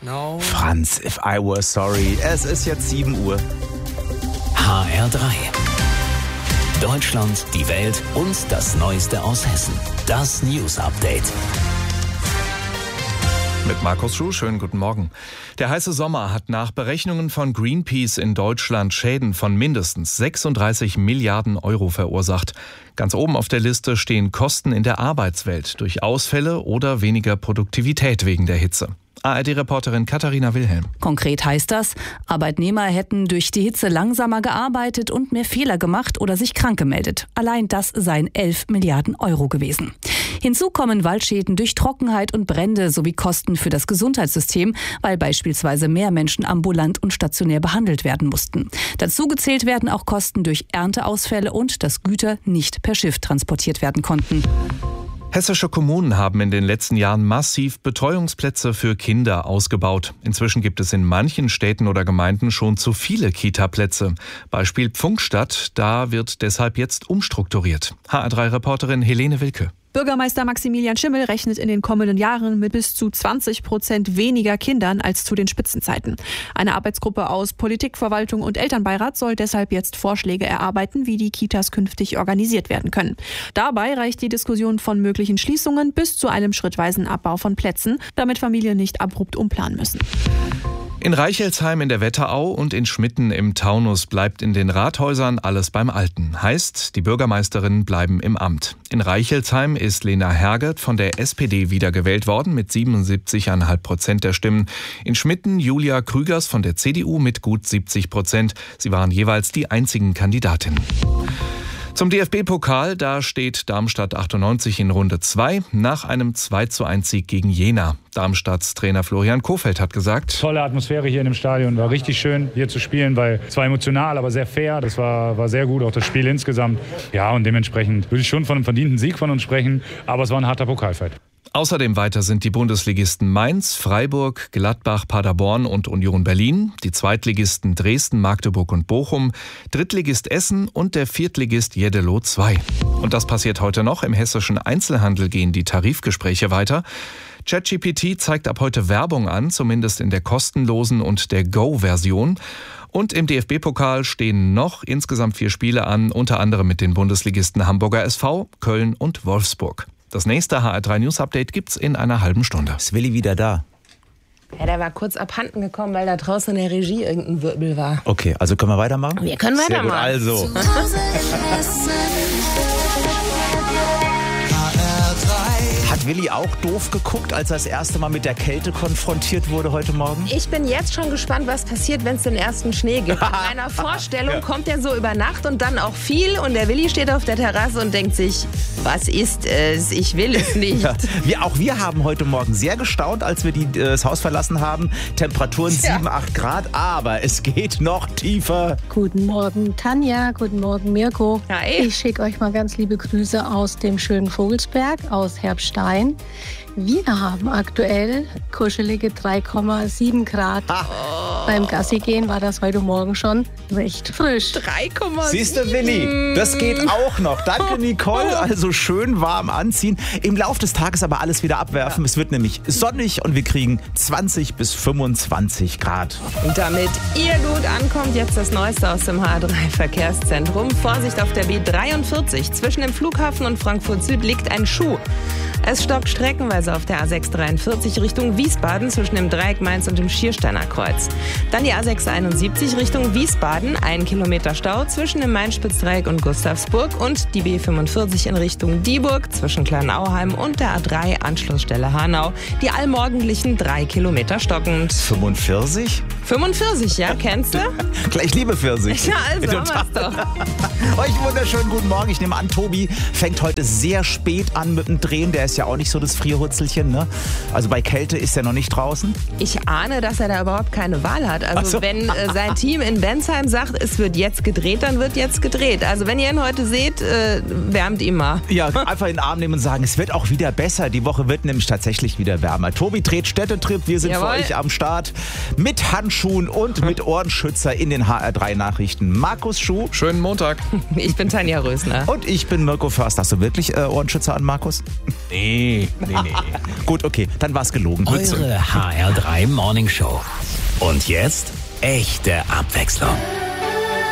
No. Franz, if I were sorry. Es ist jetzt 7 Uhr. HR3. Deutschland, die Welt und das Neueste aus Hessen. Das News Update. Mit Markus Schuh, schönen guten Morgen. Der heiße Sommer hat nach Berechnungen von Greenpeace in Deutschland Schäden von mindestens 36 Milliarden Euro verursacht. Ganz oben auf der Liste stehen Kosten in der Arbeitswelt durch Ausfälle oder weniger Produktivität wegen der Hitze. ARD-Reporterin Katharina Wilhelm. Konkret heißt das, Arbeitnehmer hätten durch die Hitze langsamer gearbeitet und mehr Fehler gemacht oder sich krank gemeldet. Allein das seien 11 Milliarden Euro gewesen. Hinzu kommen Waldschäden durch Trockenheit und Brände sowie Kosten für das Gesundheitssystem, weil beispielsweise mehr Menschen ambulant und stationär behandelt werden mussten. Dazu gezählt werden auch Kosten durch Ernteausfälle und dass Güter nicht per Schiff transportiert werden konnten. Hessische Kommunen haben in den letzten Jahren massiv Betreuungsplätze für Kinder ausgebaut. Inzwischen gibt es in manchen Städten oder Gemeinden schon zu viele Kita-Plätze. Beispiel Pfungstadt, da wird deshalb jetzt umstrukturiert. HR3-Reporterin Helene Wilke. Bürgermeister Maximilian Schimmel rechnet in den kommenden Jahren mit bis zu 20% weniger Kindern als zu den Spitzenzeiten. Eine Arbeitsgruppe aus Politik, Verwaltung und Elternbeirat soll deshalb jetzt Vorschläge erarbeiten, wie die Kitas künftig organisiert werden können. Dabei reicht die Diskussion von möglichen Schließungen bis zu einem schrittweisen Abbau von Plätzen, damit Familien nicht abrupt umplanen müssen. In Reichelsheim in der Wetterau und in Schmitten im Taunus bleibt in den Rathäusern alles beim Alten. Heißt, die Bürgermeisterinnen bleiben im Amt. In Reichelsheim ist Lena Herget von der SPD wiedergewählt worden mit 77,5% der Stimmen. In Schmitten Julia Krügers von der CDU mit gut 70%. Sie waren jeweils die einzigen Kandidatinnen. Zum DFB-Pokal, da steht Darmstadt 98 in Runde 2 nach einem 2:1-Sieg gegen Jena. Darmstadts Trainer Florian Kohfeldt hat gesagt: Tolle Atmosphäre hier in dem Stadion, war richtig schön hier zu spielen, weil es war emotional, aber sehr fair. Das war sehr gut, auch das Spiel insgesamt. Ja, und dementsprechend würde ich schon von einem verdienten Sieg von uns sprechen, aber es war ein harter Pokalfight. Außerdem weiter sind die Bundesligisten Mainz, Freiburg, Gladbach, Paderborn und Union Berlin, die Zweitligisten Dresden, Magdeburg und Bochum, Drittligist Essen und der Viertligist Jeddelo 2. Und das passiert heute noch. Im hessischen Einzelhandel gehen die Tarifgespräche weiter. ChatGPT zeigt ab heute Werbung an, zumindest in der kostenlosen und der Go-Version. Und im DFB-Pokal stehen noch insgesamt 4 Spiele an, unter anderem mit den Bundesligisten Hamburger SV, Köln und Wolfsburg. Das nächste HR3 News Update gibt's in einer halben Stunde. Ist Willi wieder da? Ja, der war kurz abhanden gekommen, weil da draußen in der Regie irgendein Wirbel war. Okay, also können wir weitermachen? Wir können weitermachen. Sehr gut, also. Hat Willi auch doof geguckt, als er das erste Mal mit der Kälte konfrontiert wurde heute Morgen? Ich bin jetzt schon gespannt, was passiert, wenn es den ersten Schnee gibt. In meiner Vorstellung kommt er so über Nacht und dann auch viel. Und der Willi steht auf der Terrasse und denkt sich, was ist es? Ich will es nicht. Ja, auch wir haben heute Morgen sehr gestaunt, als wir das Haus verlassen haben. Temperaturen 7, 8 Grad, aber es geht noch tiefer. Guten Morgen Tanja, guten Morgen Mirko. Hi. Ich schicke euch mal ganz liebe Grüße aus dem schönen Vogelsberg, aus Herbstein. Wir haben aktuell kuschelige 3,7 Grad. Beim Gassi-Gehen war das heute Morgen schon recht frisch. 3,7. Siehst du, Willi, das geht auch noch. Danke, Nicole. Also schön warm anziehen. Im Laufe des Tages aber alles wieder abwerfen. Ja. Es wird nämlich sonnig und wir kriegen 20 bis 25 Grad. Und damit ihr gut ankommt, jetzt das Neueste aus dem HR3-Verkehrszentrum. Vorsicht auf der B43. Zwischen dem Flughafen und Frankfurt Süd liegt ein Schuh. Es stockt streckenweise auf der A643 Richtung Wiesbaden zwischen dem Dreieck Mainz und dem Schiersteiner Kreuz. Dann die A671 Richtung Wiesbaden, 1 Kilometer Stau zwischen dem Main-Spitz-Dreieck und Gustavsburg und die B45 in Richtung Dieburg zwischen Kleinauheim und der A3 Anschlussstelle Hanau. Die allmorgendlichen 3 Kilometer stockend. 45? 45, ja, kennst du? Gleich liebe Pfirsich. Ja, also haben wir's doch. Euch wunderschönen guten Morgen. Ich nehme an, Tobi fängt heute sehr spät an mit dem Drehen. Der ist ja auch nicht so das Frierhutzelchen, ne? Also bei Kälte ist er noch nicht draußen. Ich ahne, dass er da überhaupt keine Wahl Moral hat. Also wenn sein Team in Bensheim sagt, es wird jetzt gedreht, dann wird jetzt gedreht. Also wenn ihr ihn heute seht, wärmt ihn mal. Ja, einfach in den Arm nehmen und sagen, es wird auch wieder besser. Die Woche wird nämlich tatsächlich wieder wärmer. Tobi dreht Städtetrip. Wir sind für euch am Start mit Handschuhen und mit Ohrenschützer in den HR3-Nachrichten. Markus Schuh. Schönen Montag. Ich bin Tanja Rösner. Und ich bin Mirko Förster. Hast du wirklich Ohrenschützer an, Markus? Nee. Gut, okay, dann war's gelogen. Eure HR3 Morning Show. Und jetzt echte Abwechslung.